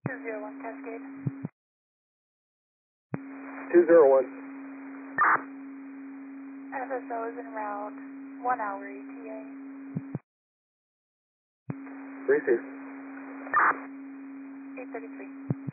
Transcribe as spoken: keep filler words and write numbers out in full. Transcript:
two zero one Cascade. two zero one. F S O is en route, one hour E T A. Receive. eight thirty-three.